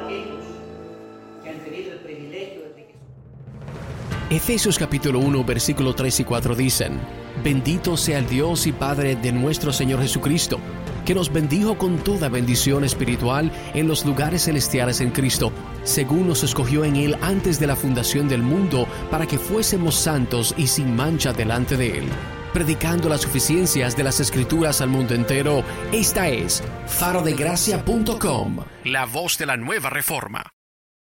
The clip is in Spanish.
aquellos que han tenido el privilegio de que... Efesios capítulo 1, versículo 3 y 4 dicen: Bendito sea el Dios y Padre de nuestro Señor Jesucristo, que nos bendijo con toda bendición espiritual en los lugares celestiales en Cristo, según nos escogió en Él antes de la fundación del mundo, para que fuésemos santos y sin mancha delante de Él. Predicando las suficiencias de las Escrituras al mundo entero, esta es farodegracia.com, la voz de la nueva reforma.